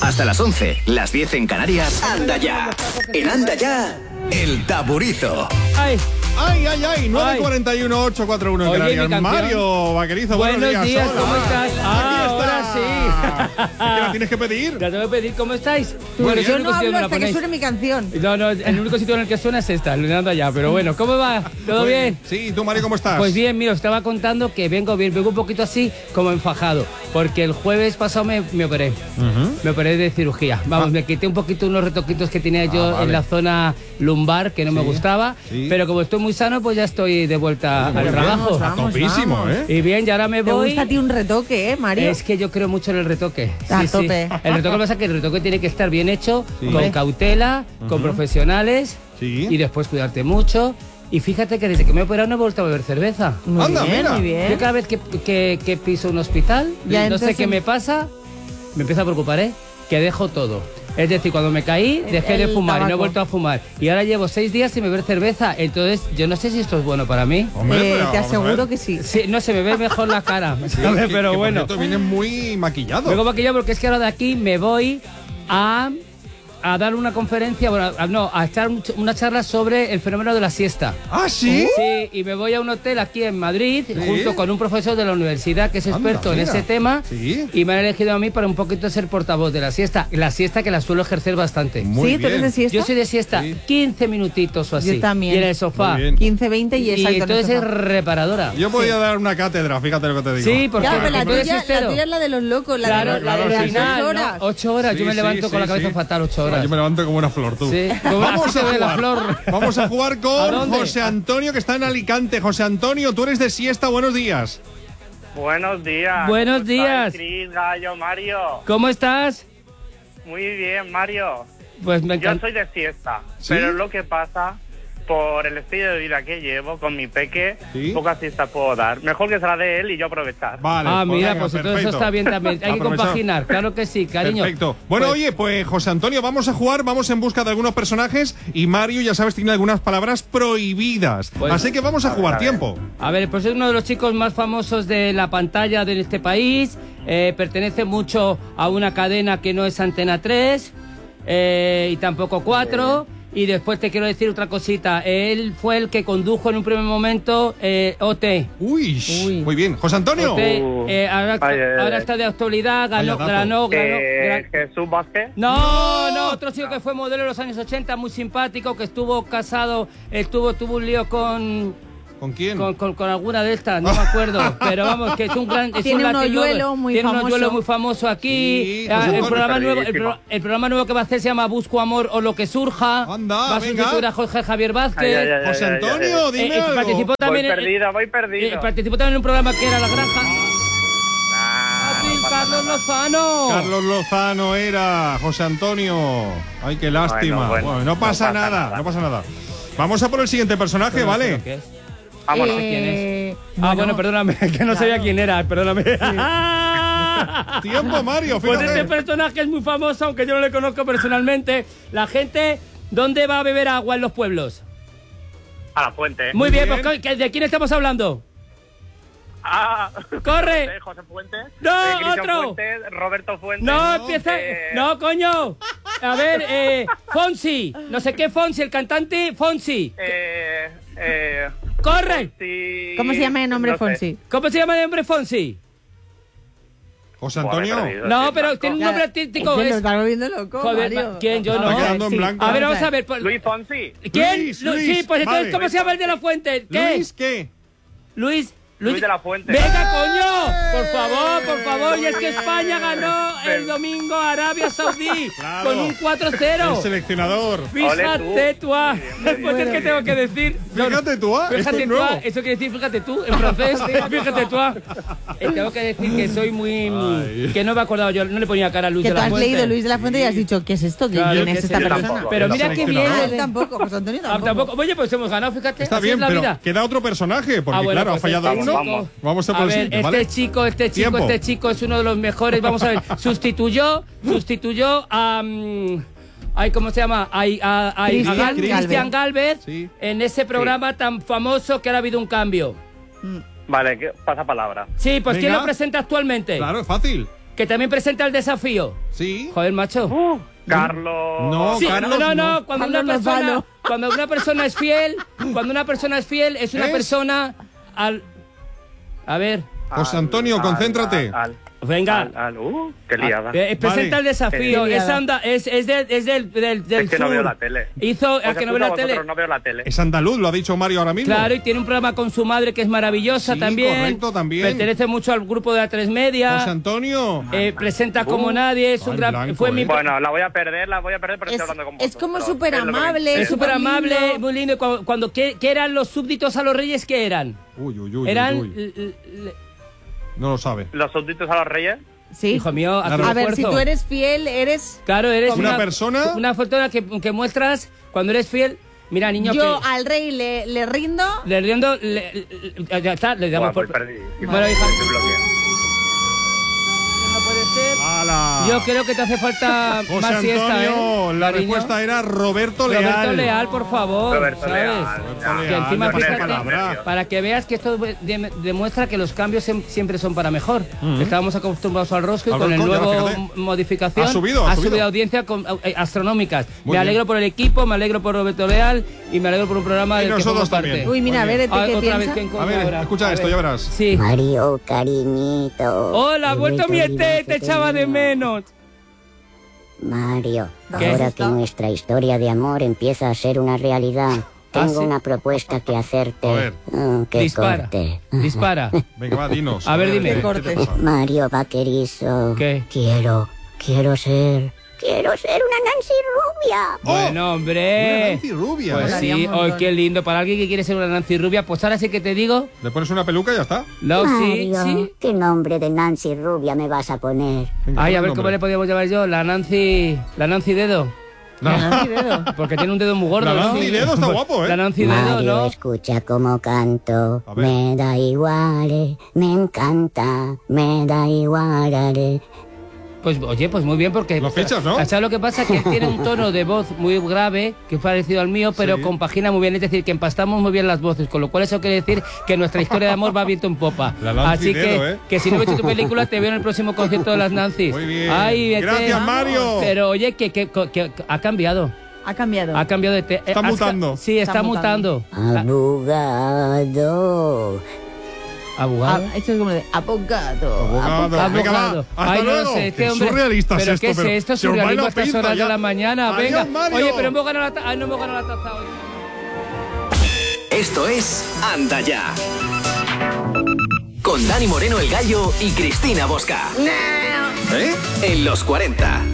Hasta las 11, las 10 en Canarias. Anda ya. En Anda ya, El Taburizo. ¡Ay! ¡Ay, ay, ay! 941 841 en Canarias. Mario Vaquerizo, buenos días. Hola. ¿Cómo estás? Ahora sí. ¿Qué la tienes que pedir? La tengo que pedir, ¿cómo estáis? Bueno, yo no hablo hasta que suene mi canción. No, el único sitio en el que suena es esta, Anda ya. Pero bueno, ¿cómo va? ¿Todo bien? Sí, ¿y tú, Mario, cómo estás? Pues bien, mira, os estaba contando que vengo bien, vengo un poquito así como enfajado, porque el jueves pasado me operé. Me operé de cirugía. Vamos, me quité un poquito unos retoquitos que tenía yo en la zona lumbar, que no me gustaba, pero como estoy muy sano, pues ya estoy de vuelta al trabajo. Vamos, topísimo, ¿eh? Y bien, ya ahora me voy. ¿Te gusta a ti un retoque, Mario? Es que yo creo mucho en el retoque. A tope. El retoque pasa que el retoque tiene que estar bien hecho, con cautela, con profesionales, y después cuidarte mucho. Y fíjate que desde que me he operado no he vuelto a beber cerveza. Muy bien. Yo cada vez que piso un hospital, no sé qué me pasa, me empieza a preocupar, que dejo todo. Es decir, cuando me caí, dejé de fumar y no he vuelto a fumar. Y ahora llevo 6 días sin beber cerveza. Entonces, yo no sé si esto es bueno para mí. Hombre, te aseguro que sí. Sí, no se me ve mejor la cara. Pero bueno. Esto viene muy maquillado. Vengo maquillado porque es que ahora de aquí me voy a dar una conferencia, a echar una charla sobre el fenómeno de la siesta. ¿Ah, sí? Sí, y me voy a un hotel aquí en Madrid, junto con un profesor de la universidad que es experto en ese tema, y me han elegido a mí para un poquito ser portavoz de la siesta que la suelo ejercer bastante. Muy bien. ¿Tú eres de siesta? Yo soy de siesta, 15 minutitos o así. Yo también. Y en el sofá. 15, 20 y exacto. Y entonces es reparadora. Yo podía dar una cátedra, fíjate lo que te digo. Sí, porque la tuya es la de los locos, la de las 8 horas. 8 horas, yo me levanto con la cabeza fatal 8 horas. Yo me levanto como una flor, tú. Sí. Vamos a jugar con José Antonio, que está en Alicante. José Antonio, tú eres de siesta, buenos días. Buenos días. Buenos días. Cris, Gallo, Mario. ¿Cómo estás? Muy bien, Mario. Pues me encanta. Yo soy de siesta, pero lo que pasa, por el estilo de vida que llevo con mi peque, pocas siestas puedo dar. Mejor que se la dé él y yo aprovechar. Vale, mira, pues entonces eso está bien también. Hay que compaginar, claro que sí, cariño. Perfecto. Bueno, oye, pues José Antonio, vamos a jugar, vamos en busca de algunos personajes y Mario, ya sabes, tiene algunas palabras prohibidas. Así que vamos a jugar, tiempo. A ver, pues es uno de los chicos más famosos de la pantalla de este país, pertenece mucho a una cadena que no es Antena 3 y tampoco 4. Y después te quiero decir otra cosita. Él fue el que condujo en un primer momento OT. Uy, muy bien. José Antonio. Ahora está de actualidad, ganó. ¿Jesús Vázquez? No, otro chico que fue modelo en los años 80, muy simpático, que estuvo casado, tuvo un lío con... ¿Con quién? Con alguna de estas, no me acuerdo. Pero vamos, que es un gran... Tiene un hoyuelo muy famoso aquí. El programa nuevo que va a hacer se llama Busco Amor o lo que surja. Anda, va a sustituir a Jorge Javier Vázquez. José Antonio, dime algo. Participó también voy perdido. Participó también en un programa que era La Granja. Carlos Lozano. Carlos Lozano era José Antonio. Ay, qué lástima. Bueno, no pasa nada. Vamos a por el siguiente personaje, ¿vale? ¿Qué es? Vámonos. ¿Quién es? Bueno, perdóname, que no sabía quién era, perdóname. Tiempo, Mario, fíjate. Pues este personaje es muy famoso, aunque yo no le conozco personalmente. La gente, ¿dónde va a beber agua en los pueblos? A la fuente. Muy bien, pues ¿de quién estamos hablando? ¡Corre! José Fuentes. ¡No, Cristian otro! Fuentes, Roberto Fuentes. No, empieza... No, coño. A ver, Fonsi. No sé qué Fonsi, el cantante Fonsi. ¡Corre! Fonsi... ¿Cómo se llama el nombre Fonsi? ¿Cómo se llama el nombre Fonsi? José Antonio. No, pero tiene un nombre artístico. Lo está volviendo loco, Joder, Mario. ¿quién? Yo no. Está quedando en blanco. A ver, vamos a ver. Luis Fonsi. ¿Quién? Luis, Sí, pues entonces, vale. ¿cómo se llama el de la fuente? ¿Qué? ¿Luis qué? Luis de la Fuente. ¡Venga, coño! Por favor. Y es que España ganó el domingo a Arabia Saudí con un 4-0. El seleccionador. Fíjate tú. Pues es que tengo que decir. Fíjate tú, Fíjate tú. Eso quiere decir fíjate tú en francés. Fíjate tú. Tengo que decir que soy muy. Que no me he acordado yo. No le ponía cara a Luis de la Fuente. Que tú has leído Luis de la Fuente y has dicho, ¿qué es esto? ¿Quién es esta persona? Pero mira qué bien. Él tampoco, José Antonio tampoco. Oye, pues hemos ganado, fíjate. Está bien, pero queda otro personaje, porque claro, ha fallado uno. Vamos a por el siguiente, ¿vale? Este chico es uno de los mejores. Vamos a ver, sustituyó a... ¿cómo se llama? A Cristian Galvez en ese programa tan famoso que ahora ha habido un cambio. Vale, pasa palabra. Sí, pues ¿quién lo presenta actualmente? Claro, es fácil. que también presenta el desafío. Sí. Joder, macho. Carlos. No, Sí, Carlos, no. Cuando una persona es fiel, es una ¿Es? persona al... A ver. José Antonio, concéntrate. Venga. Qué liada. Presenta el desafío. Qué liada. Es del Es que sur. no veo la tele. Hizo Os a que no ve la escucho a tele. vosotros, no veo la tele. Es andaluz, lo ha dicho Mario ahora mismo. Claro, y tiene un programa con su madre que es maravillosa Sí, también. correcto, también. Pertenece mucho al grupo de A3 Media. José Antonio. Presenta como nadie. Es un gran. blanco, Fue mi. Bueno, la voy a perder porque estoy hablando con vosotros. Es como pero súper es lo que me amable. interesa. Es súper amable, lindo. muy lindo. Cuando ¿qué eran los súbditos a los reyes? ¿Qué eran? Uy. Eran. No lo sabe. ¿Los súbditos a los reyes? Sí. Hijo mío, haz un A ver, si esfuerzo. tú eres fiel, eres... Claro, eres ¿Una persona? Una persona que muestras cuando eres fiel. Mira, niño, Yo que al rey le rindo. le riendo, ya está, le damos Buah, por. pues perdí. Bueno, hija, Estoy bloqueado. no puede ser. ¡Hala! Yo creo que te hace falta José más siesta, Antonio, la cariño? respuesta era Roberto Leal. Roberto Leal, por favor. Roberto ¿sabes? Leal. Roberto Que Leal, encima, me pone fíjate, palabra. para que veas que esto demuestra que los cambios siempre son para mejor. Estábamos acostumbrados al rosco y Al con el rosco, ya, nuevo fíjate. modificación Ha subido audiencia astronómicas. Muy Me bien. alegro por el equipo, me alegro por Roberto Leal y me alegro por un programa Y del que nosotros formo parte. también. Uy, mira, a Muy ver, bien. ¿qué Otra vez piensa? que encontro A ver, ahora. escucha A esto, ver. ya verás. Sí. Mario, cariñito. Hola, he vuelto mi olvidar ET, que te echaba de tenía. menos. Mario, ¿Qué? ahora que nuestra historia de amor empieza a ser una realidad, tengo ¿sí? una propuesta que hacerte. A ver. Que Dispara. corte. Dispara. Venga, va, dinos. A ver, dime. ¿qué te Corte. pasa? Mario Vaquerizo. ¿Qué? Quiero ser una Nancy rubia. Bueno, Una hombre. Nancy rubia, Pues ¿eh? Molaría sí, un montón. hoy qué lindo. Para alguien que quiere ser una Nancy rubia, pues ahora sí que te digo. Le pones una peluca y ya está. No, sí, Mario, sí. ¿qué nombre de Nancy rubia me vas a poner? Venga, Ay, pon a ver el cómo nombre. le podíamos llamar yo. La Nancy Dedo. Nancy Dedo. Porque tiene un dedo muy gordo. La ¿no? Nancy Dedo está guapo, ¿eh? La Nancy Dedo, Mario, ¿no? escucha cómo canto. A ver. Me da igual, me encanta, me da igual. Pues oye, pues muy bien porque... Lo fichas, ¿no? ¿Sabes lo que pasa? Que él tiene un tono de voz muy grave, que es parecido al mío, pero Sí. compagina muy bien. Es decir, que empastamos muy bien las voces, con lo cual eso quiere decir que nuestra historia de amor va viento en popa. La Nancy Así Dedo, que, ¿eh? que si no he visto tu película, te veo en el próximo concierto de las Nancy's. Muy bien. Ay, Gracias, Mario. Pero oye, que ha cambiado. Ha cambiado. Ha cambiado de... Está mutando. Sí, está Está mutando. Abogado. ¿Abogado? Esto es como de abogado. Abogado. Venga, va. Abogado. Hasta Ay, no luego. lo sé, este Qué hombre. surrealista ¿Pero es qué esto, es pero esto? se os va Surrealismo la a estas pinza horas ya. de la mañana. Adiós, Venga. Mario. Oye, pero hemos ganado la... Ay, no hemos ganado la taza hoy. Esto es Anda Ya. Con Dani Moreno el Gallo y Cristina Bosca. En los 40.